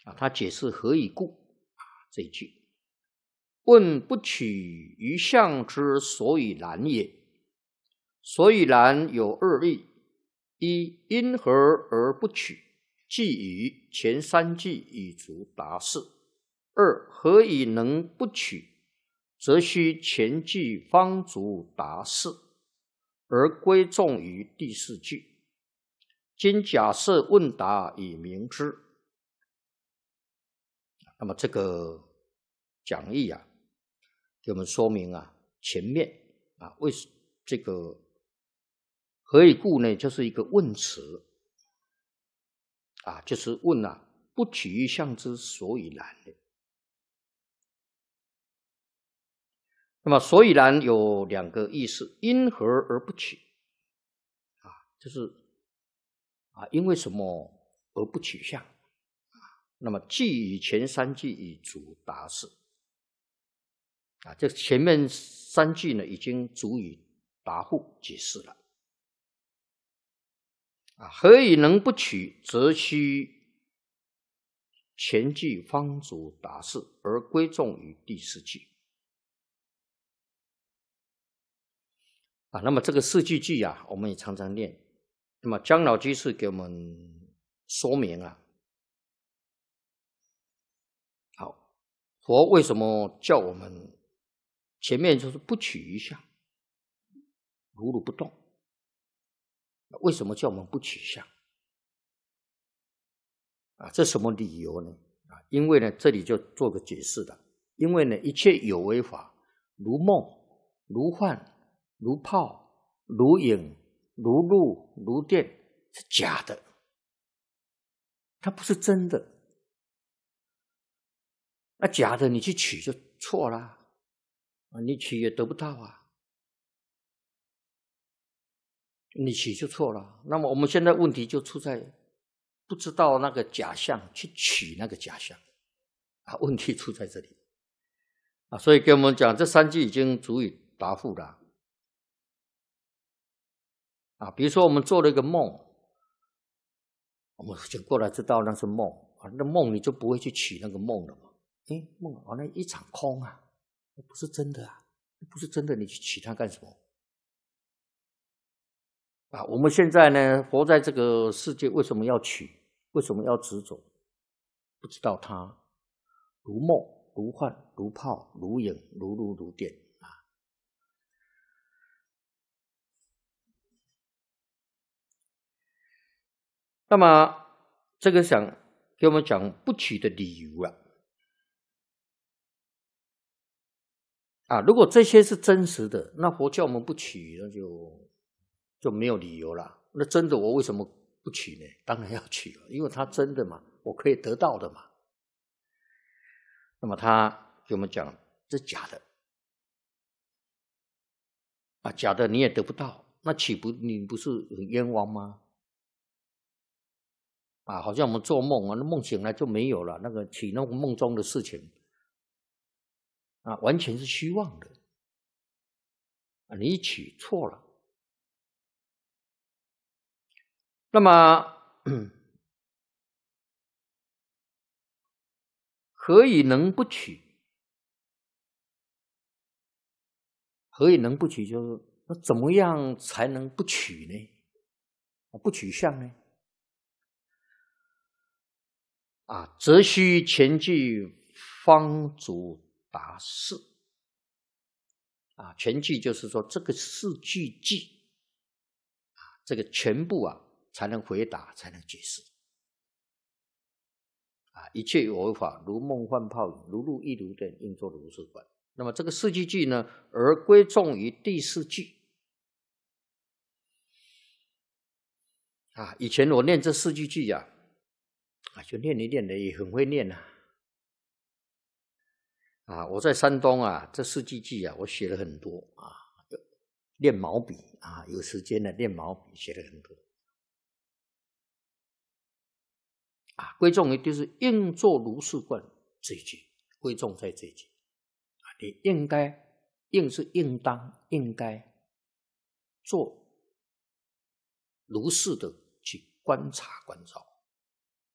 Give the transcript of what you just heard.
他解释何以故这一句。问不取于相之所以然也。所以然有二义：一，因何而不取？即以前三句以足答是。二，何以能不取？则须前句方足答是，而归重于第四句。今假设问答以明之。那么这个讲义给我们说明前面为这个何以故呢？就是一个问词就是问不取于相之所以然的。那么所以然有两个意思：因何而不取就是因为什么而不取相。那么即以前三句以足答是这前面三句呢已经足以答复解释了何以能不取？则须前句方足答是，而归重于第四句那么这个四句句我们也常常念。那么姜老居士给我们说明好，佛为什么叫我们前面就是不取于相，如如不动？为什么叫我们不取相这什么理由呢？因为呢，这里就做个解释了。因为呢，一切有为法，如梦、如幻、如泡、如影、如露、如电，是假的，它不是真的。那假的你去取就错了你取也得不到你取就错了。那么我们现在问题就出在不知道那个假象去取那个假象问题出在这里所以给我们讲这三句已经足以答复了比如说我们做了一个梦，我们醒过来知道那是梦那梦你就不会去取那个梦了嘛。梦那一场空不是真的不是真的，你去取它干什么我们现在呢活在这个世界，为什么要取？为什么要执着？不知道它如梦、如幻、如泡、如影、如露、如电那么这个想给我们讲不取的理由如果这些是真实的，那佛教我们不取，那就没有理由了。那真的我为什么不取呢？当然要取因为它真的嘛，我可以得到的嘛。那么他给我们讲这假的假的你也得不到，那你不是很冤枉吗？好像我们做梦那梦醒来就没有了，那个取那个梦中的事情完全是虚妄的你一取错了。那么何以能不取？何以能不取？就是那怎么样才能不取呢？不取相呢？则须前句方足答是前句就是说这个四句句这个全部才能回答，才能解释一切有为法，如梦幻泡影，如露亦如电，应作如是观。那么这个四句句呢，而归重于第四句以前我念这四句句就念一念的，也很会念我在山东这四句句我写了很多练毛笔有时间呢练毛笔写了很多归重于就是应作如是观这一句，归重在这一句你应该，应是应当，应该做如是的去观察关照